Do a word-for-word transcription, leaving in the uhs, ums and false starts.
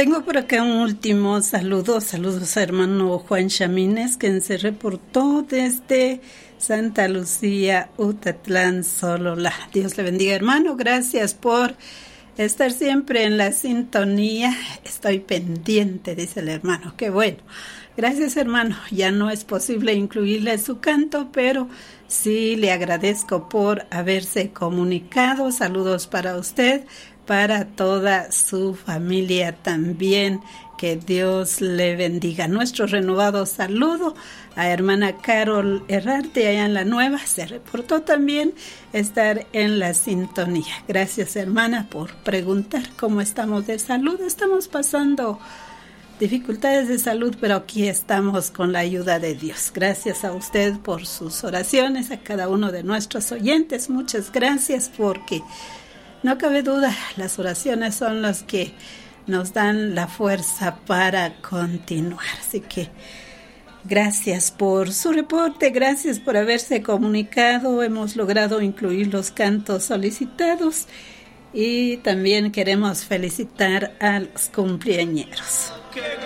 Tengo por acá un último saludo, saludos a hermano Juan Chamínez, que se reportó desde Santa Lucía, Utatlán, Sololá. Dios le bendiga, hermano, gracias por estar siempre en la sintonía. Estoy pendiente, dice el hermano, qué bueno. Gracias, hermano, ya no es posible incluirle su canto, pero sí le agradezco por haberse comunicado. Saludos para usted, para toda su familia también, que Dios le bendiga. Nuestro renovado saludo a hermana Carol Herrarte allá en La Nueva, se reportó también estar en la sintonía. Gracias, hermana, por preguntar cómo estamos de salud. Estamos pasando dificultades de salud, pero aquí estamos con la ayuda de Dios. Gracias a usted por sus oraciones, a cada uno de nuestros oyentes, muchas gracias, porque no cabe duda, las oraciones son las que nos dan la fuerza para continuar. Así que gracias por su reporte, gracias por haberse comunicado. Hemos logrado incluir los cantos solicitados y también queremos felicitar a los cumpleañeros.